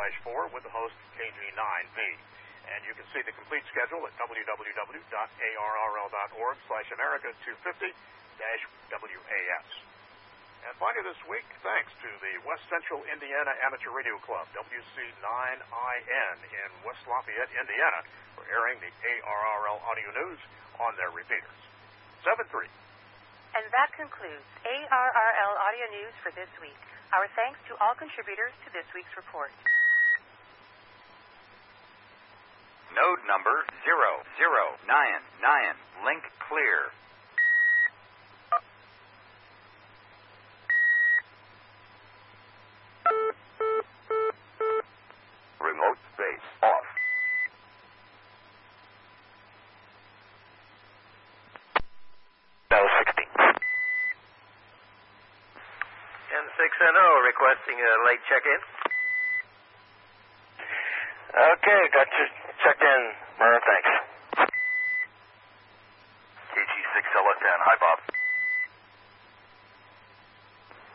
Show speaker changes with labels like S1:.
S1: 4 with the host KG9V. And you can see the complete schedule at www.arrl.org/America250-WAS. And finally this week, thanks to the West Central Indiana Amateur Radio Club, WC9IN in West Lafayette, Indiana, for airing the ARRL audio news on their repeaters. 7-3.
S2: And that concludes ARRL audio news for this week. Our thanks to all contributors to this week's report.
S3: Node number 0099. Link clear.
S4: Remote base off. Bell 16.
S5: N6NO requesting a late check-in.
S4: Okay, got you checked in, Murr, thanks.
S3: KG6LS10, hi Bob.